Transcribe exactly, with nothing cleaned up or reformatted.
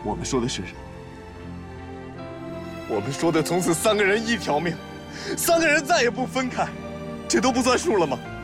我们说的是， 我们说的从此三个人一条命，三个人再也不分开，这都不算数了吗？